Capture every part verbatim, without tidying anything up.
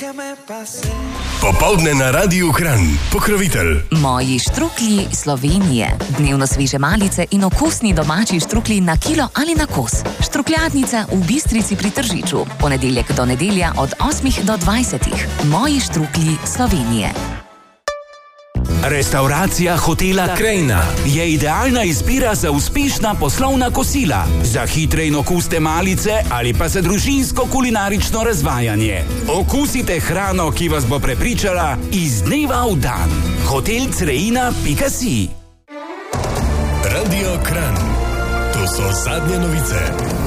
Popoldne na Radiu Kranj, pokrovitelj. Moji štruklji Slovenije. Dnevno sveže malice in okusni domači štruklji na kilo ali na kos. Štrukljatnica v Bistrici pri Tržiču. Ponedeljek do nedelja od osmih do dvajsetih. Moji štruklji Slovenije. Restauracija hotela Krajina je idealna izbira za uspešna poslovna kosila, za hitre in okuste malice ali pa za družinsko kulinarično razvajanje. Okusite hrano, ki vas bo prepričala iz dneva v dan. hotel crejina pika si. Radio Kranj. To so zadnje novice.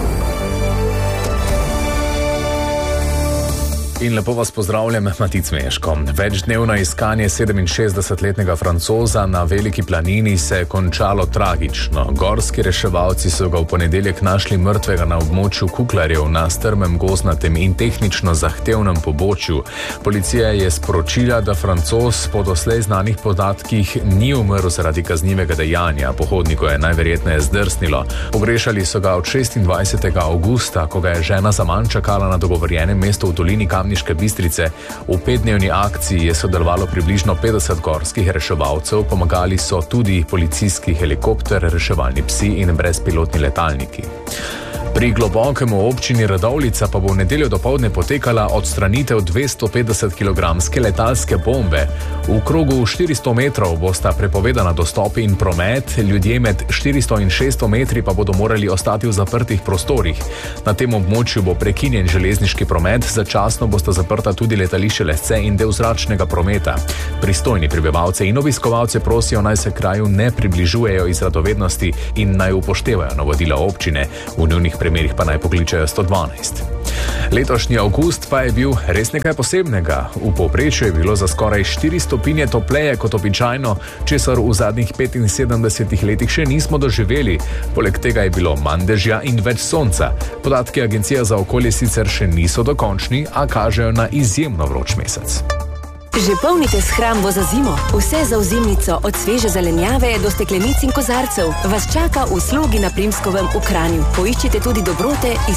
In lepo vas pozdravljam, Matic Meško. Večdnevno iskanje sedeminšestdesetletnega Francoza na Veliki planini se je končalo tragično. Gorski reševalci so ga v ponedeljek našli mrtvega na območju Kuklarjev na strmem gozdnatem in tehnično zahtevnem pobočju. Policija je sporočila, da Francoz po doslej znanih podatkih ni umrl zaradi kaznivega dejanja. Pohodniku je najverjetneje zdrsnilo. Pogrešali so ga od šestindvajsetega avgusta, ko ga je žena zaman čakala na dogovorjenem mestu v dolini Kamniške Bistrice. V petdnevni akciji je sodelovalo približno petdeset gorskih reševalcev, pomagali so tudi policijski helikopter, reševalni psi in brezpilotni letalniki. Pri Globokemu občini Radovljica pa bo v nedeljo dopoldne potekala odstranitev dvestopetdesetkilogramske letalske bombe. V krogu štiristo metrov bosta prepovedana dostop in promet, ljudje med štiristo in šeststo metri pa bodo morali ostati v zaprtih prostorih. Na tem območju bo prekinjen železniški promet, začasno bosta zaprta tudi letališče Lesce in del zračnega prometa. Pristojni prebivalce in obiskovalce prosijo, naj se kraju ne približujejo iz radovednosti in naj upoštevajo navodila občine. V njunih primerih pa naj pokličejo sto dvanajst. Letošnji avgust pa je bil res nekaj posebnega. V povprečju je bilo za skoraj štiri stopinje topleje kot običajno, česar v zadnjih petinsedemdesetih letih še nismo doživeli. Poleg tega je bilo manj dežja in več sonca. Podatki Agencije za okolje sicer še niso dokončni, a kažejo na izjemno vroč mesec. Že polnite shrambo za zimo. Vse za ozimnico, od sveže zelenjave do steklenic in kozarcev, vas čaka v Slogi na Primskovem v Kranju. Poiščite tudi dobrote iz